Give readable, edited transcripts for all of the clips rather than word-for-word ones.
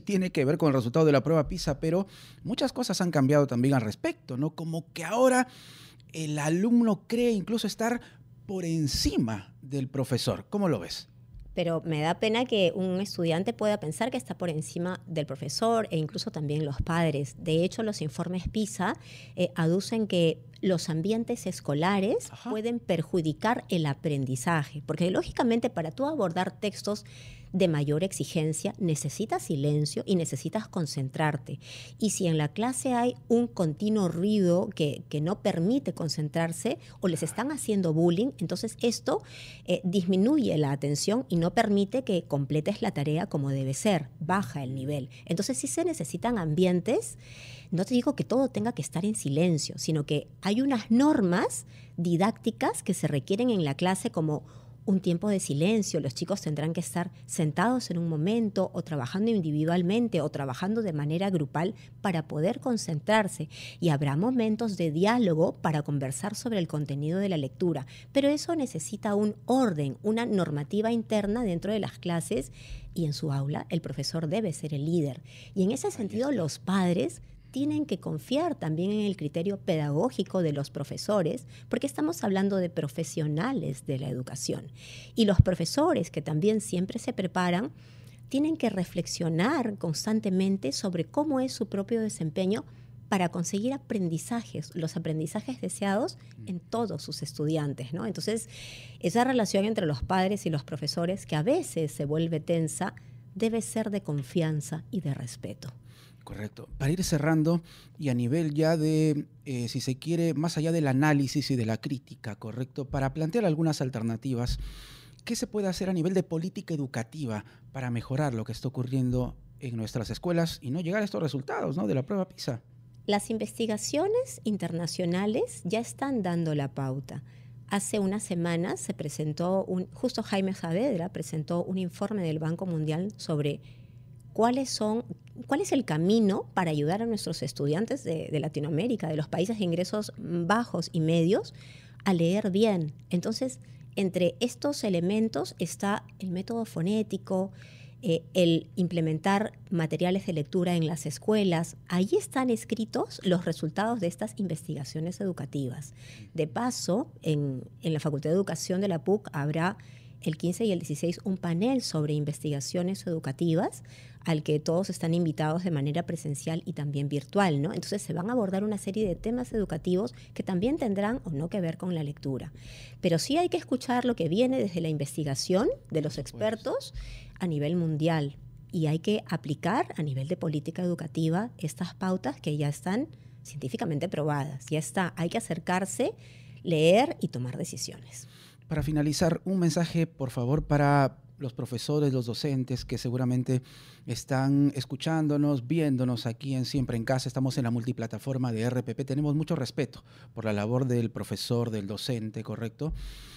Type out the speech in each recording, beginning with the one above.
tiene que ver con el resultado de la prueba PISA, pero muchas cosas han cambiado también al respecto, ¿no? Como que ahora el alumno cree incluso estar por encima del profesor. ¿Cómo lo ves? Pero me da pena que un estudiante pueda pensar que está por encima del profesor e incluso también los padres. De hecho, los informes PISA aducen que los ambientes escolares Ajá. pueden perjudicar el aprendizaje, porque lógicamente para tú abordar textos de mayor exigencia necesitas silencio y necesitas concentrarte. Y si en la clase hay un continuo ruido que no permite concentrarse o les están haciendo bullying, entonces esto disminuye la atención y no permite que completes la tarea como debe ser, baja el nivel. Entonces sí se necesitan ambientes. No te digo que todo tenga que estar en silencio, sino que hay unas normas didácticas que se requieren en la clase, como un tiempo de silencio. Los chicos tendrán que estar sentados en un momento o trabajando individualmente o trabajando de manera grupal para poder concentrarse. Y habrá momentos de diálogo para conversar sobre el contenido de la lectura. Pero eso necesita un orden, una normativa interna dentro de las clases, y en su aula el profesor debe ser el líder. Y en ese sentido los padres tienen que confiar también en el criterio pedagógico de los profesores, porque estamos hablando de profesionales de la educación. Y los profesores, que también siempre se preparan, tienen que reflexionar constantemente sobre cómo es su propio desempeño para conseguir aprendizajes, los aprendizajes deseados en todos sus estudiantes, ¿no? Entonces, esa relación entre los padres y los profesores, que a veces se vuelve tensa, debe ser de confianza y de respeto. Correcto. Para ir cerrando y a nivel ya de, si se quiere, más allá del análisis y de la crítica, ¿correcto? Para plantear algunas alternativas, ¿qué se puede hacer a nivel de política educativa para mejorar lo que está ocurriendo en nuestras escuelas y no llegar a estos resultados, ¿no?, de la prueba PISA? Las investigaciones internacionales ya están dando la pauta. Hace unas semanas se presentó, justo Jaime Saavedra presentó un informe del Banco Mundial sobre cuál es el camino para ayudar a nuestros estudiantes de Latinoamérica, de los países de ingresos bajos y medios, a leer bien. Entonces, entre estos elementos está el método fonético, el implementar materiales de lectura en las escuelas. Allí están escritos los resultados de estas investigaciones educativas. De paso, en la Facultad de Educación de la PUC habrá el 15 y el 16 un panel sobre investigaciones educativas al que todos están invitados de manera presencial y también virtual, ¿no? Entonces se van a abordar una serie de temas educativos que también tendrán o no que ver con la lectura. Pero sí hay que escuchar lo que viene desde la investigación de los expertos a nivel mundial, y hay que aplicar a nivel de política educativa estas pautas que ya están científicamente probadas. Ya está, hay que acercarse, leer y tomar decisiones. Para finalizar, un mensaje, por favor, para los profesores, los docentes que seguramente están escuchándonos, viéndonos aquí en Siempre en Casa. Estamos en la multiplataforma de RPP. Tenemos mucho respeto por la labor del profesor, del docente, ¿correcto?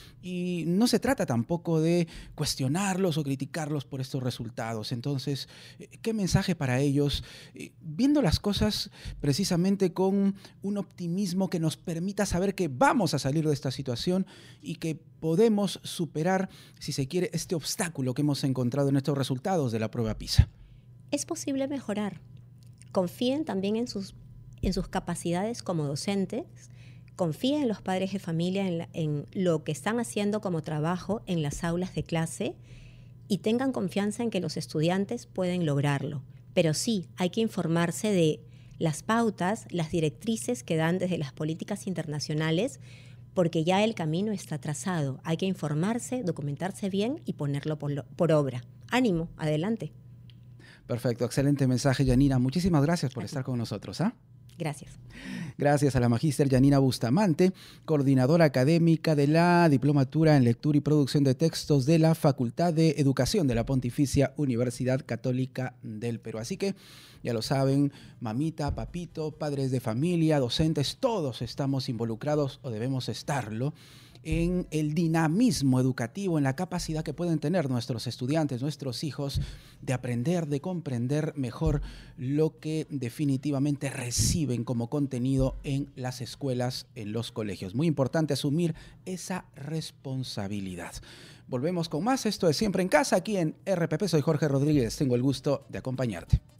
Y no se trata tampoco de cuestionarlos o criticarlos por estos resultados. Entonces, ¿qué mensaje para ellos? Viendo las cosas precisamente con un optimismo que nos permita saber que vamos a salir de esta situación y que podemos superar, si se quiere, este obstáculo que hemos encontrado en estos resultados de la prueba PISA. Es posible mejorar. Confíen también en sus capacidades como docentes. Confíen en los padres de familia, en lo que están haciendo como trabajo en las aulas de clase, y tengan confianza en que los estudiantes pueden lograrlo. Pero sí, hay que informarse de las pautas, las directrices que dan desde las políticas internacionales, porque ya el camino está trazado. Hay que informarse, documentarse bien y ponerlo por obra. Ánimo, adelante. Perfecto, excelente mensaje, Yanina. Muchísimas gracias por estar con nosotros, ¿ah? Gracias. Gracias a la magíster Yanina Bustamante, coordinadora académica de la Diplomatura en Lectura y Producción de Textos de la Facultad de Educación de la Pontificia Universidad Católica del Perú. Así que, ya lo saben, mamita, papito, padres de familia, docentes, todos estamos involucrados o debemos estarlo en el dinamismo educativo, en la capacidad que pueden tener nuestros estudiantes, nuestros hijos, de aprender, de comprender mejor lo que definitivamente reciben como contenido en las escuelas, en los colegios. Muy importante asumir esa responsabilidad. Volvemos con más. Esto es Siempre en Casa, aquí en RPP. Soy Jorge Rodríguez. Tengo el gusto de acompañarte.